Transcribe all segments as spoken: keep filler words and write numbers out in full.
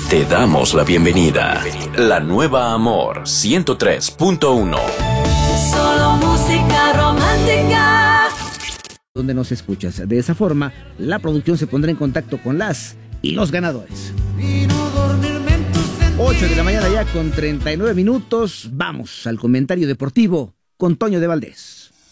Te damos la bienvenida. La nueva Amor ciento tres punto uno. Solo música romántica. Donde nos escuchas. De esa forma, la producción se pondrá en contacto con las y los ganadores. ocho de la mañana ya con treinta y nueve minutos. Vamos al comentario deportivo con Toño de Valdés.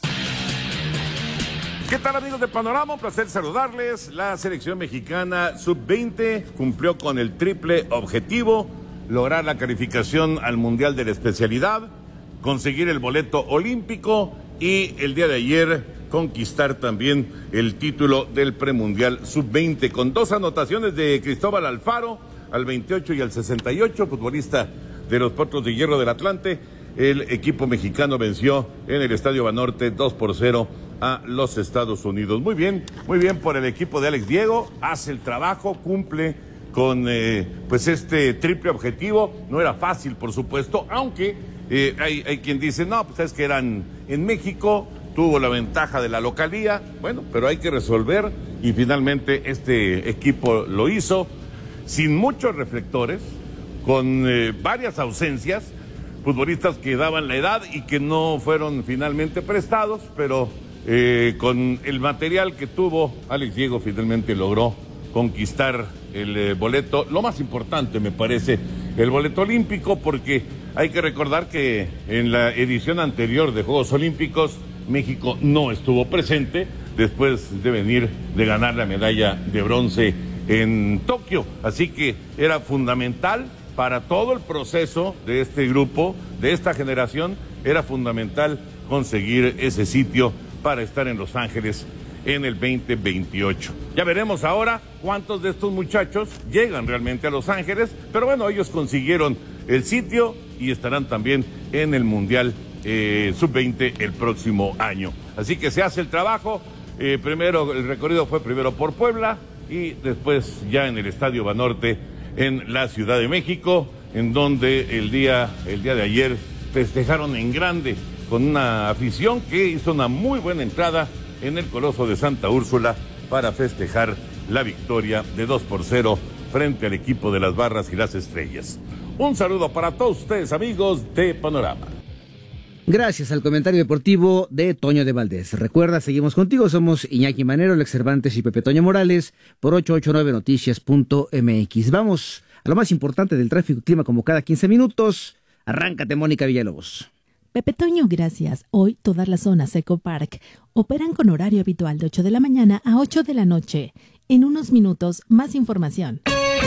¿Qué tal, amigos de Panorama? Un placer saludarles. La selección mexicana sub veinte cumplió con el triple objetivo: lograr la calificación al Mundial de la especialidad, conseguir el boleto olímpico y el día de ayer conquistar también el título del premundial sub veinte, con dos anotaciones de Cristóbal Alfaro al veintiocho y al sesenta y ocho, futbolista de los Potros de Hierro del Atlante. El equipo mexicano venció en el Estadio Banorte dos por cero a los Estados Unidos. Muy bien, muy bien por el equipo de Alex Diego, hace el trabajo, cumple con eh, pues este triple objetivo. No era fácil, por supuesto, aunque eh, hay, hay quien dice, no, pues es que eran en México, tuvo la ventaja de la localía, bueno, pero hay que resolver, y finalmente este equipo lo hizo, sin muchos reflectores, con eh, varias ausencias, futbolistas que daban la edad y que no fueron finalmente prestados, pero eh, con el material que tuvo, Alex Diego finalmente logró conquistar el eh, boleto, lo más importante me parece, el boleto olímpico, porque hay que recordar que en la edición anterior de Juegos Olímpicos México no estuvo presente después de venir de ganar la medalla de bronce en Tokio, así que era fundamental para todo el proceso de este grupo, de esta generación, era fundamental conseguir ese sitio para estar en Los Ángeles en el veinte veintiocho. Ya veremos ahora cuántos de estos muchachos llegan realmente a Los Ángeles, pero bueno, ellos consiguieron el sitio y estarán también en el Mundial eh, sub veinte el próximo año. Así que se hace el trabajo, eh, primero el recorrido fue primero por Puebla y después ya en el Estadio Banorte en la Ciudad de México, en donde el día, el día de ayer festejaron en grande con una afición que hizo una muy buena entrada en el Coloso de Santa Úrsula para festejar la victoria de dos por cero frente al equipo de las Barras y las Estrellas. Un saludo para todos ustedes, amigos de Panorama. Gracias al comentario deportivo de Toño de Valdés. Recuerda, seguimos contigo, somos Iñaki Manero, Alex Cervantes y Pepe Toño Morales por ochocientos ochenta y nueve noticias punto m x. Vamos a lo más importante del tráfico y clima como cada quince minutos. Arráncate, Mónica Villalobos. Pepe Toño, gracias. Hoy todas las zonas Eco Park operan con horario habitual de ocho de la mañana a ocho de la noche. En unos minutos, más información.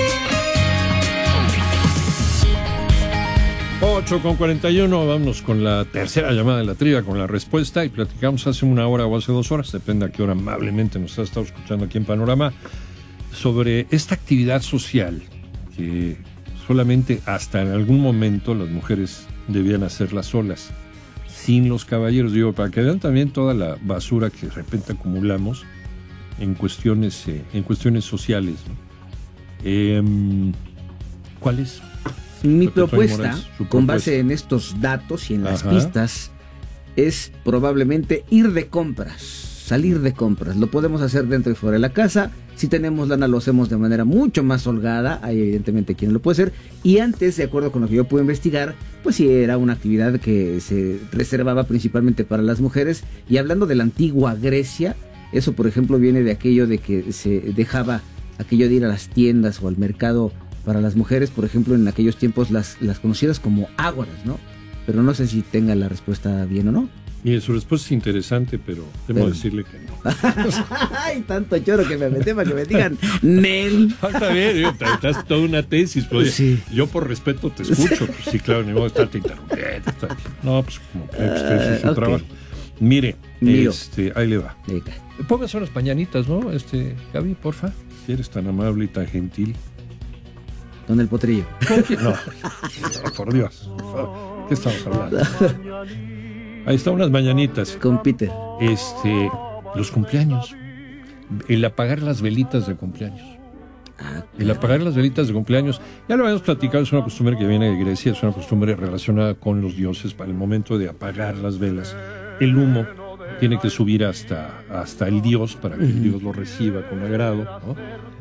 ocho con cuarenta y uno, vámonos con la tercera llamada de la trivia, con la respuesta, y platicamos hace una hora o hace dos horas, depende a qué hora amablemente nos ha estado escuchando aquí en Panorama, sobre esta actividad social que solamente hasta en algún momento las mujeres debían hacerla solas, sin los caballeros, digo, para que vean también toda la basura que de repente acumulamos en cuestiones, eh, en cuestiones sociales, ¿no? Eh, ¿Cuál es? Mi propuesta, Morales, con propuesta. base en estos datos y en las Ajá. pistas, es probablemente ir de compras, salir de compras. Lo podemos hacer dentro y fuera de la casa. Si tenemos lana, lo hacemos de manera mucho más holgada. Hay evidentemente quien lo puede hacer. Y antes, de acuerdo con lo que yo pude investigar, pues sí era una actividad que se reservaba principalmente para las mujeres. Y hablando de la antigua Grecia, eso por ejemplo viene de aquello de que se dejaba aquello de ir a las tiendas o al mercado para las mujeres, por ejemplo, en aquellos tiempos las, las conocidas como ágoras, ¿no? Pero no sé si tenga la respuesta bien o no. Y su respuesta es interesante, pero debo Pero... decirle que no. Ay, tanto choro que me metí para que me digan Nel. Está bien, estás toda una tesis, pues, Sí. yo por respeto te escucho, pues sí, claro, ni modo de estarte interrumpiendo. Está... No, pues como que usted hizo su Ah, ok. trabajo. Mire, Miro. este, ahí le va. Venga. Póngase unas pañanitas, ¿no? Este, Gaby, porfa, si eres tan amable y tan gentil. Don el Potrillo. No, no, por Dios, por favor. ¿Qué estamos hablando? Ahí están unas mañanitas. Con Peter. Este, los cumpleaños. El apagar las velitas de cumpleaños. Ah, El apagar las velitas de cumpleaños, ya lo habíamos platicado, es una costumbre que viene de Grecia, es una costumbre relacionada con los dioses para el momento de apagar las velas. El humo tiene que subir hasta, hasta el dios para que el dios lo reciba con agrado, ¿no?